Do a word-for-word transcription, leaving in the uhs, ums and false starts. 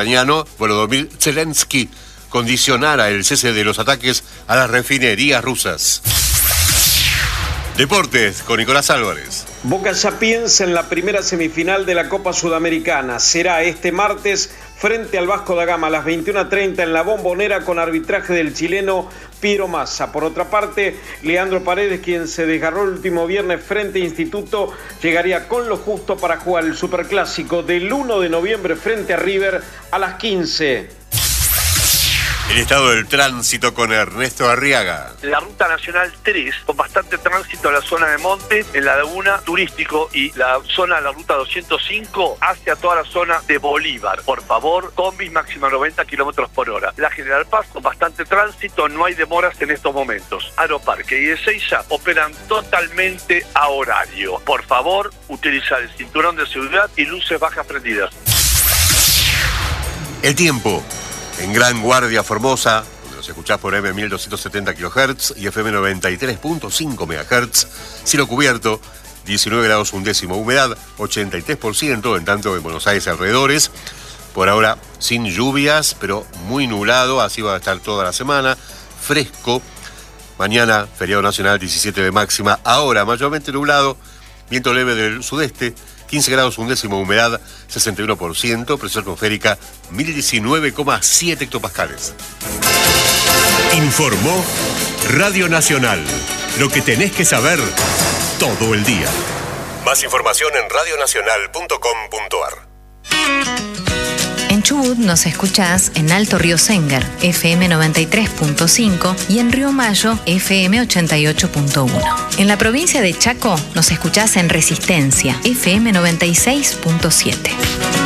ucraniano Volodymyr Zelensky condicionara el cese de los ataques a las refinerías rusas. Deportes con Nicolás Álvarez. Boca ya piensa en la primera semifinal de la Copa Sudamericana. Será este martes frente al Vasco da Gama a las veintiuna treinta en la Bombonera con arbitraje del chileno Piero Massa. Por otra parte, Leandro Paredes, quien se desgarró el último viernes frente a Instituto, llegaría con lo justo para jugar el Superclásico del uno de noviembre frente a River a las quince. El estado del tránsito con Ernesto Arriaga. La ruta nacional tres, con bastante tránsito en la zona de Monte, en la laguna turístico y la zona de la ruta doscientos cinco hacia toda la zona de Bolívar. Por favor, combis máxima noventa kilómetros por hora. La General Paz con bastante tránsito, no hay demoras en estos momentos. Aeroparque y Ezeiza operan totalmente a horario. Por favor, utilizar el cinturón de seguridad y luces bajas prendidas. El tiempo. En Gran Guardia, Formosa, donde nos escuchás por eme mil doscientos setenta kilohertz y efe eme noventa y tres punto cinco megahertz, cielo cubierto, diecinueve grados un décimo, humedad ochenta y tres por ciento, en tanto en Buenos Aires alrededores, por ahora sin lluvias, pero muy nublado, así va a estar toda la semana, fresco, mañana feriado nacional diecisiete de máxima, ahora mayormente nublado, viento leve del sudeste, quince grados un décimo, humedad sesenta y uno por ciento, presión atmosférica mil diecinueve coma siete hectopascales. Informó Radio Nacional. Lo que tenés que saber todo el día. Más información en radio nacional punto com punto ar. En Chubut nos escuchás en Alto Río Sengar, efe eme noventa y tres punto cinco y en Río Mayo, efe eme ochenta y ocho punto uno. En la provincia de Chaco nos escuchás en Resistencia, efe eme noventa y seis punto siete.